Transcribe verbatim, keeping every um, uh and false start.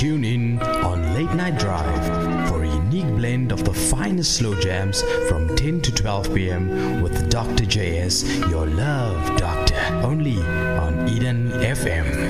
Tune in on Late Night Drive for a unique blend of the finest slow jams from ten to twelve p.m. with Doctor J S, your love doctor, only on Eden F M.